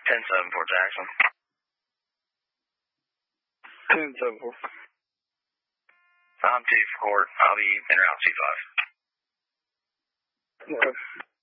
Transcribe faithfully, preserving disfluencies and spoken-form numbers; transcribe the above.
ten seven four Jackson. ten seven four. I'm two for court. I'll be in route two five. Okay.